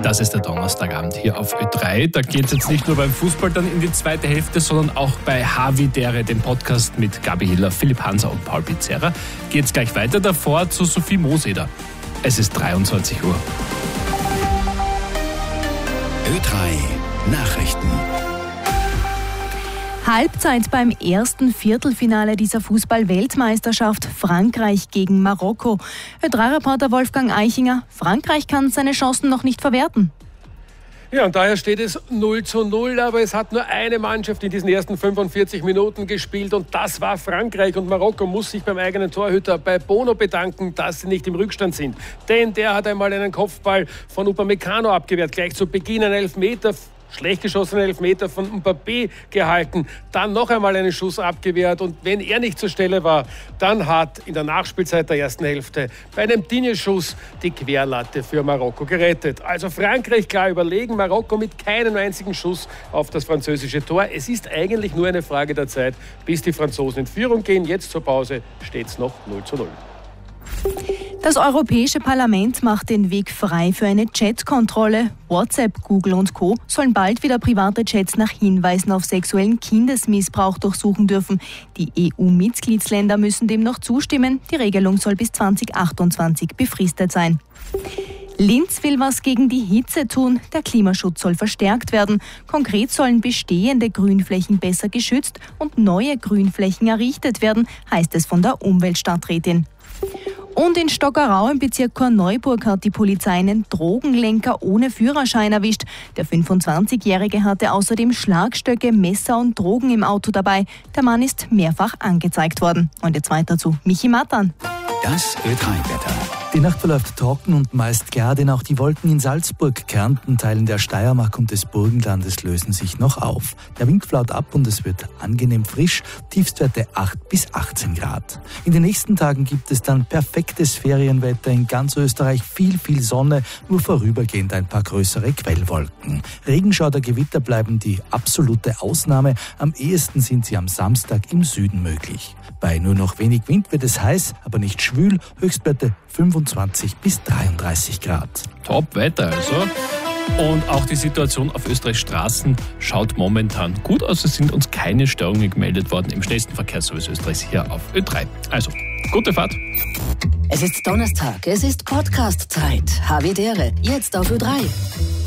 Das ist der Donnerstagabend hier auf Ö3. Da geht es jetzt nicht nur beim Fußball dann in die zweite Hälfte, sondern auch bei Havidere, dem Podcast mit Gabi Hiller, Philipp Hanser und Paul Pizzerra. Geht's gleich weiter davor zu Sophie Moseder. Es ist 23 Uhr. Ö3 Nachrichten. Halbzeit beim ersten Viertelfinale dieser Fußball-Weltmeisterschaft Frankreich gegen Marokko. Ö3-Reporter Wolfgang Eichinger, Frankreich kann seine Chancen noch nicht verwerten. Ja, und daher steht es 0:0, aber es hat nur eine Mannschaft in diesen ersten 45 Minuten gespielt und das war Frankreich. Und Marokko muss sich beim eigenen Torhüter bei Bono bedanken, dass sie nicht im Rückstand sind. Denn der hat einmal einen Kopfball von Upamecano abgewehrt, gleich zu Beginn ein Elfmeter. Schlecht geschossenen Elfmeter von Mbappé gehalten, dann noch einmal einen Schuss abgewehrt und wenn er nicht zur Stelle war, dann hat in der Nachspielzeit der ersten Hälfte bei einem Digne-Schuss die Querlatte für Marokko gerettet. Also Frankreich klar überlegen, Marokko mit keinem einzigen Schuss auf das französische Tor. Es ist eigentlich nur eine Frage der Zeit, bis die Franzosen in Führung gehen. Jetzt zur Pause steht es noch 0:0. Das Europäische Parlament macht den Weg frei für eine Chatkontrolle. WhatsApp, Google und Co. sollen bald wieder private Chats nach Hinweisen auf sexuellen Kindesmissbrauch durchsuchen dürfen. Die EU-Mitgliedsländer müssen dem noch zustimmen. Die Regelung soll bis 2028 befristet sein. Linz will was gegen die Hitze tun. Der Klimaschutz soll verstärkt werden. Konkret sollen bestehende Grünflächen besser geschützt und neue Grünflächen errichtet werden, heißt es von der Umweltstadträtin. Und in Stockerau im Bezirk Korneuburg hat die Polizei einen Drogenlenker ohne Führerschein erwischt. Der 25-Jährige hatte außerdem Schlagstöcke, Messer und Drogen im Auto dabei. Der Mann ist mehrfach angezeigt worden. Und jetzt weiter zu Michi Mattan. Das Ö3-Wetter. Die Nacht verläuft trocken und meist klar, denn auch die Wolken in Salzburg, Kärnten, Teilen der Steiermark und des Burgenlandes lösen sich noch auf. Der Wind flaut ab und es wird angenehm frisch, Tiefstwerte 8 bis 18 Grad. In den nächsten Tagen gibt es dann perfektes Ferienwetter in ganz Österreich, viel Sonne, nur vorübergehend ein paar größere Quellwolken. Regenschauer, Gewitter bleiben die absolute Ausnahme, am ehesten sind sie am Samstag im Süden möglich. Bei nur noch wenig Wind wird es heiß, aber nicht schwül, Höchstwerte 25 bis 33 Grad. Top-Wetter also. Und auch die Situation auf Österreichs Straßen schaut momentan gut aus. Es sind uns keine Störungen gemeldet worden im schnellsten Verkehrsservice Österreichs hier auf Ö3. Also, gute Fahrt. Es ist Donnerstag, es ist Podcast-Zeit. Havidere, jetzt auf Ö3.